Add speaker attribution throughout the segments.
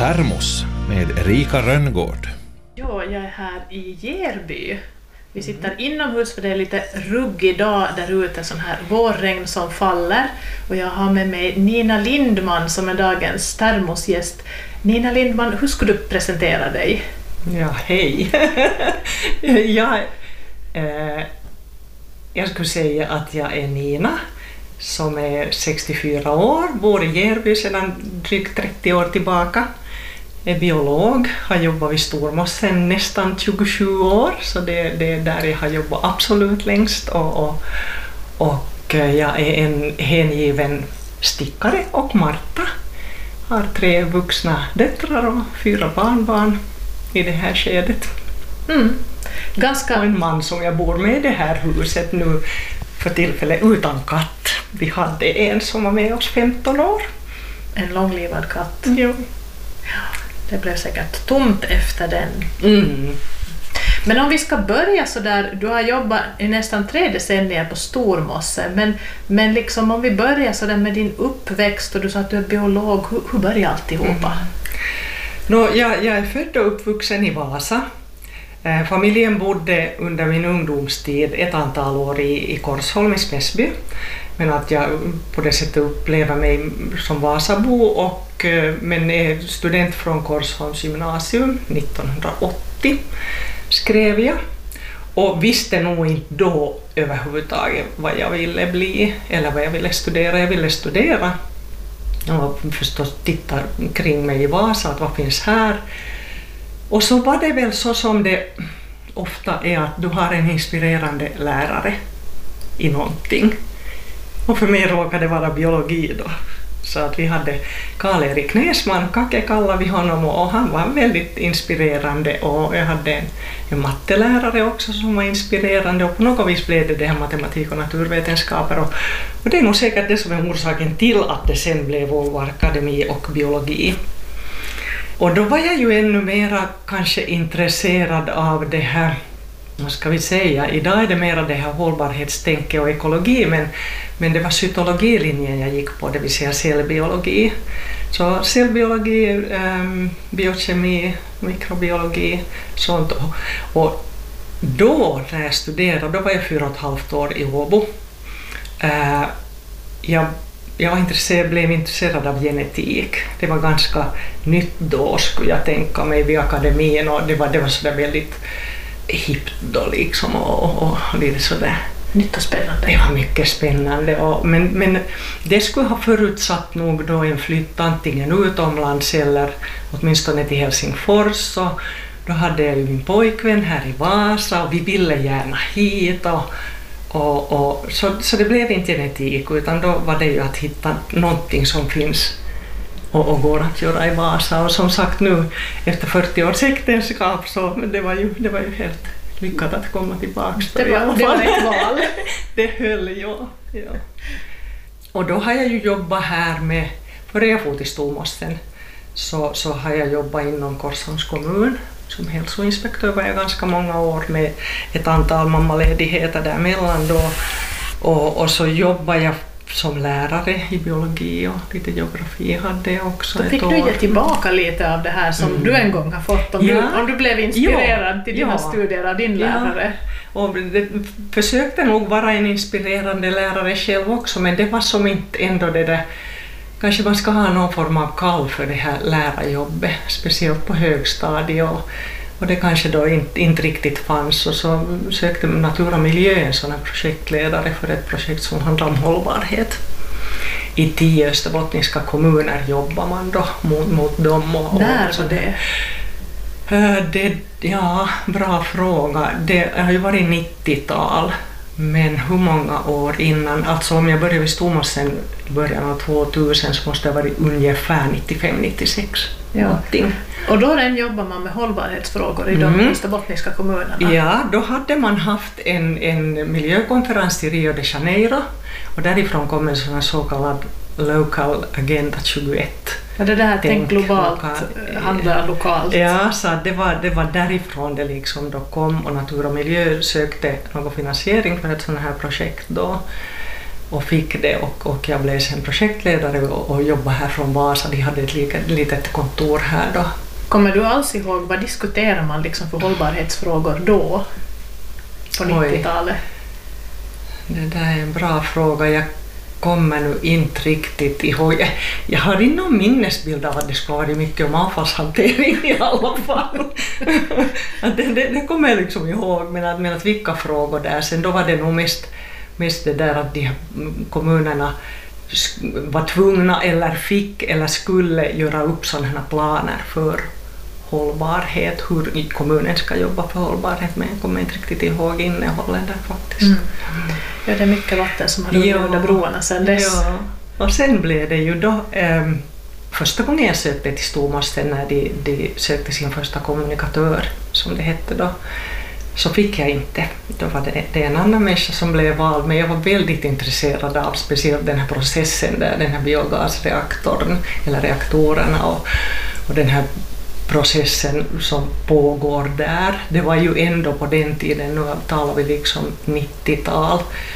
Speaker 1: Termos med Erika Rönngård.
Speaker 2: Ja, jag är här i Järby. Vi sitter inomhus för det är lite ruggig dag där ute, sån här vårregn som faller. Och jag har med mig Nina Lindman som är dagens termosgäst. Nina Lindman, hur skulle du presentera dig?
Speaker 3: Ja, hej. Jag skulle säga att jag är Nina som är 64 år, bor i Järby sedan drygt 30 år tillbaka. Är biolog, har jobbat vid Stormossen nästan 27 år, så det är där jag har jobbat absolut längst. Och jag är en hängiven stickare och Marta. Har 3 vuxna döttrar och 4 barnbarn i det här skedet. Och en man som jag bor med i det här huset nu för tillfället utan katt. Vi hade en som var med oss 15 år.
Speaker 2: En långlivad katt.
Speaker 3: Jo.
Speaker 2: Det blev säkert tomt efter den. Men om vi ska börja så där, du har jobbat i nästan 3 decennier på Stormossen, men liksom om vi börjar så där med din uppväxt och du sa att du är biolog, hur började alltihopa?
Speaker 3: Jag är född och uppvuxen i Vasa. Familjen bodde under min ungdomstid ett antal år i Korsholm i Smäsby, men att jag på det sättet upplever mig som Vasabo men är student från Korsholms gymnasium 1980 skrev jag och visste nog inte då överhuvudtaget vad jag ville bli eller vad jag ville studera. Jag ville studera och förstås titta kring mig i Vasa, att vad finns här. Och så var det väl så som det ofta är, att du har en inspirerande lärare i någonting. Och för mig råkade det vara biologi då. Så att vi hade Karl-Erik Näsman, Kake kallade vi honom, och han var väldigt inspirerande. Och jag hade en mattelärare också som var inspirerande, och på något vis blev det här matematik och naturvetenskaper. Och det är nog säkert det som är orsaken till att det sen blev Volvo Akademi och biologi. Och då var jag ju ännu mera kanske intresserad av det här, vad ska vi säga, idag är det mera det här hållbarhetstänke och ekologi, men det var cytologilinjen jag gick på, det vill säga cellbiologi. Så cellbiologi, biokemi, mikrobiologi, sånt. Och då när jag studerade, då var jag 4,5 år i Åbo. Jag blev intresserad av genetik. Det var ganska nytt då, skulle jag tänka mig, vid akademin, och det var sådär väldigt hippt då liksom, och lite sådär.
Speaker 2: Nytt och spännande.
Speaker 3: Det var mycket spännande, men det skulle ha förutsatt nog då en flytt antingen utomlands eller åtminstone till Helsingfors, och då hade jag ju min pojkvän här i Vasa och vi ville gärna hit, så det blev inte genetik, utan då var det ju att hitta någonting som finns och går att göra i Vasa. Och som sagt nu efter 40 års äktenskap, så det var ju helt lyckat att komma tillbaka.
Speaker 2: Det var ett val.
Speaker 3: Det höll, ja. Och då har jag ju jobbat här med, före jag for till Stormossen, så har jag jobbat inom Korsholms kommun. Som hälsoinspektör var jag ganska många år med ett antal mammaledigheter däremellan då. Och så jobbar jag som lärare i biologi och lite geografi hade jag också ett år.
Speaker 2: Då fick du ge tillbaka lite av det här som du en gång har fått, om du blev inspirerad till dina studier av din lärare.
Speaker 3: Och försökte nog vara en inspirerande lärare själv också, men det var som inte ändå det där. Kanske man ska ha någon form av kall för det här lärarjobbet, speciellt på högstadiet, och det kanske då inte riktigt fanns, och så sökte Natur och miljö en sån här projektledare för ett projekt som handlar om hållbarhet. I 10 österbottniska kommuner jobbar man då mot dem.
Speaker 2: När var det?
Speaker 3: Ja, bra fråga. Det har ju varit 90-tal. Men hur många år innan, alltså om jag började vid Stormossen i början av 2000, så måste det ha varit ungefär 95-96.
Speaker 2: Ja. Och då jobbar man med hållbarhetsfrågor i de österbottniska kommunerna?
Speaker 3: Ja, då hade man haft en miljökonferens i Rio de Janeiro, och därifrån kom en sån så kallad Local Agenda 21.
Speaker 2: Ja, det där tänk globalt, handla lokalt.
Speaker 3: Ja, så det var därifrån det liksom då kom, och Natur och miljö sökte någon finansiering för ett sådant här projekt då. och fick det och jag blev sen projektledare och jobbade här från Vasa. De hade ett litet kontor här då.
Speaker 2: Kommer du alls ihåg, vad diskuterar man liksom för hållbarhetsfrågor då? På 90-talet?
Speaker 3: Det där är en bra fråga. Jag kommer nu inte riktigt ihåg. Jag har inom minnesbild av att det ska vara mycket om avfallshantering i alla fall. det kommer jag liksom ihåg, men att vilka frågor där. Sen då var det nog mest det där att de här kommunerna var tvungna eller fick eller skulle göra upp sådana planer för hållbarhet, hur kommunen ska jobba för hållbarhet, men jag kommer inte riktigt ihåg innehållet där faktiskt.
Speaker 2: Ja, det är mycket vatten som har runnit under broarna sedan dess.
Speaker 3: Ja, och sen blev det ju då första gången jag sökte till Stormossen när de sökte sin första kommunikatör, som det hette då, så fick jag inte. Då var det en annan människa som blev vald, men jag var väldigt intresserad av speciellt den här processen där, den här biogasreaktorn eller reaktorerna och den här processen som pågår där. Det var ju ändå på den tiden, nu talar vi liksom 90-tal,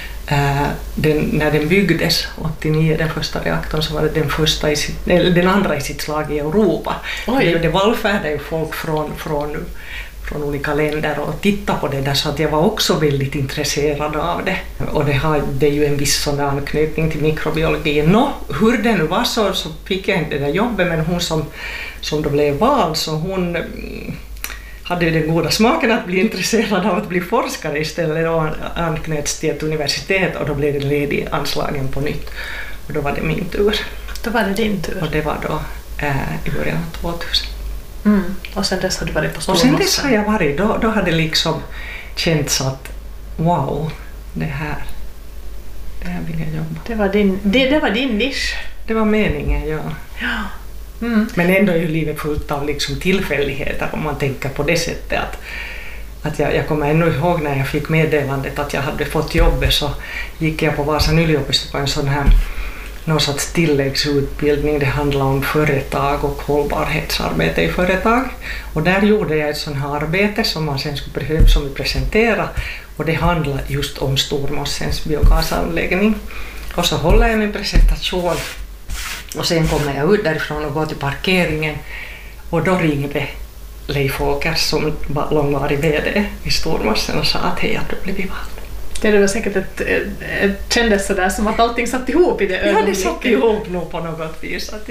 Speaker 3: när den byggdes 89, den första reaktorn, så var det den andra i sitt slag i Europa. Det vallfärdade ju folk från olika länder och tittade på det där, så att jag var också väldigt intresserad av det. Och det är ju en viss sån anknytning till mikrobiologin. Hur det nu var så fick jag inte det där jobbet, men hon som då blev vald, så hon hade ju den goda smaken att bli intresserad av att bli forskare istället, och anknöts till ett universitet, och då blev det ledig anslagen på nytt. Och då var det min tur.
Speaker 2: Då var det din tur.
Speaker 3: Och det var då i början av 2000.
Speaker 2: Och sen dess har du varit på Stormossen?
Speaker 3: Och sen dess har jag varit, då hade det liksom känts att wow, det här vill jag jobba.
Speaker 2: Det var din nisch?
Speaker 3: Det var meningen, ja. Men ändå är ju livet fullt av liksom tillfälligheter, om man tänker på det sättet att jag kommer ännu ihåg när jag fick meddelandet att jag hade fått jobbet, så gick jag på Vasan yliopisto på en sån här någon sorts tilläggsutbildning. Det handlar om företag och hållbarhetsarbete i företag. Och där gjorde jag ett sånt här arbete som man sen skulle presentera, och det handlar just om Stormossens biogasanläggning. Och så håller jag min presentation och sen kommer jag ut därifrån och går till parkeringen, och då ringde Leif Åkers som var långvarig VD i Stormossen och sa att hej, att du blivit vald.
Speaker 2: Det var säkert ett kändes sådär som att allting satt ihop i det ögonblicket.
Speaker 3: Ja, det satt ihop nog på något vis. Att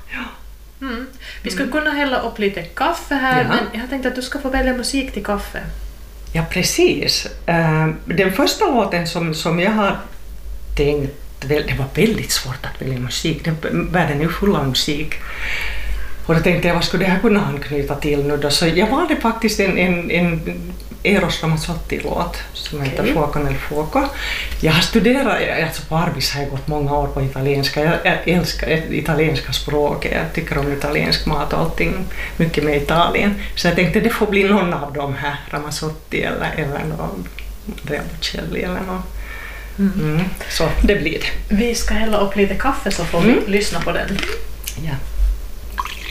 Speaker 2: Vi skulle kunna hälla upp lite kaffe här, men jag tänkte att du ska få välja musik till kaffe.
Speaker 3: Ja, precis. Den första låten som jag har tänkt, det var väldigt svårt att välja musik. Världen är ju full av musik. Och då tänkte jag, vad skulle det här kunna anknyta till nu då? Så jag valde faktiskt en Eros Ramazzotti-låt som heter Fuoco nel fuoco. Jag har studerat, alltså på Arbis har jag gått många år på italienska. Jag älskar italienska språket, jag tycker om italiensk mat och allting mycket med Italien. Så jag tänkte det får bli någon av dem här, Ramazzotti eller någon Andrea Bocelli eller någon. Så det blir det.
Speaker 2: Vi ska hälla upp lite kaffe så får vi lyssna på den.
Speaker 3: Ja.